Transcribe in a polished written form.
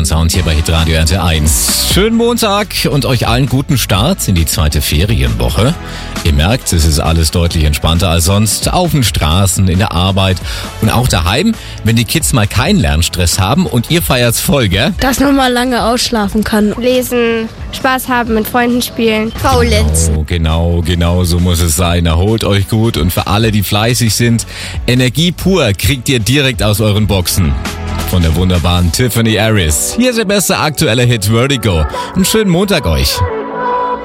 Florian Sound hier bei Hitradio RT1. Schönen Montag und euch allen guten Start in die zweite Ferienwoche. Ihr merkt, es ist alles deutlich entspannter als sonst. Auf den Straßen, in der Arbeit und auch daheim, wenn die Kids mal keinen Lernstress haben und ihr feiert's voll, gell? Dass man mal lange ausschlafen kann. Lesen, Spaß haben, mit Freunden spielen. Faulenzen. Genau, so muss es sein. Erholt euch gut und für alle, die fleißig sind, Energie pur kriegt ihr direkt aus euren Boxen. Von der wunderbaren Tiffany Harris. Hier ist der beste aktuelle Hit Vertigo. Einen schönen Montag euch.